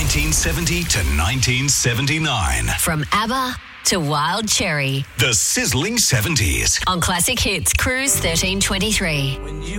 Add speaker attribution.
Speaker 1: 1970 to 1979.
Speaker 2: From ABBA to Wild Cherry.
Speaker 1: The Sizzling 70s.
Speaker 2: On Classic Hits Cruise 1323.